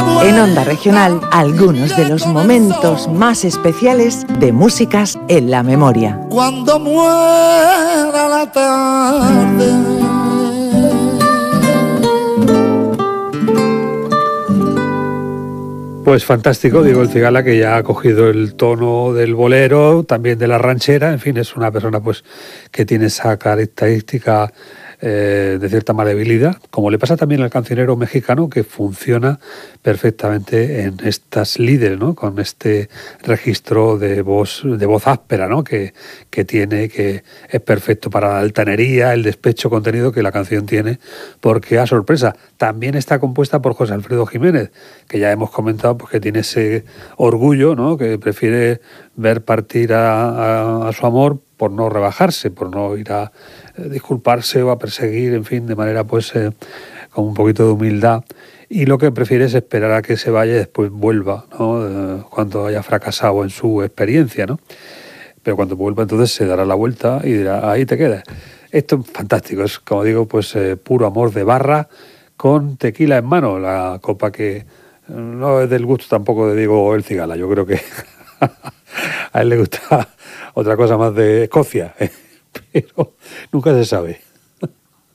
En Onda Regional, algunos de los momentos más especiales de Músicas en la Memoria. Cuando muera la tarde. Pues fantástico, Diego El Cigala, que ya ha cogido el tono del bolero, también de la ranchera, en fin, es una persona pues que tiene esa característica de cierta maleabilidad, como le pasa también al cancionero mexicano, que funciona perfectamente en estas líderes, ¿no? Con este registro de voz áspera, ¿no? que tiene, que es perfecto para la altanería, el despecho contenido que la canción tiene, porque a sorpresa también está compuesta por José Alfredo Jiménez, que ya hemos comentado pues, que tiene ese orgullo, ¿no? Que prefiere ver partir a su amor por no rebajarse, por no ir a disculparse o a perseguir, en fin, de manera pues con un poquito de humildad, y lo que prefiere es esperar a que se vaya y después vuelva, ¿no? Cuando haya fracasado en su experiencia, ¿no? Pero cuando vuelva entonces se dará la vuelta y dirá, ahí te quedas. Esto es fantástico, es como digo, pues puro amor de barra con tequila en mano, la copa que no es del gusto tampoco de Diego El Cigala, yo creo que a él le gusta otra cosa más de Escocia, pero nunca se sabe.